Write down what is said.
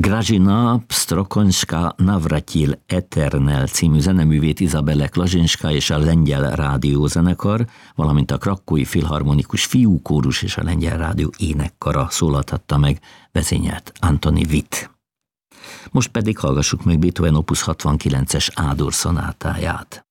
Grażyna Pstrokońska Navratil Eternel című zeneművét Izabelle Klazinska és a Lengyel Rádiózenekar, valamint a Krakói Filharmonikus Fiúkórus és a Lengyel Rádió énekkara szólaltatta meg, vezényelt Antoni Witt. Most pedig hallgassuk meg Beethoven opus 69-es Ádur szonátáját.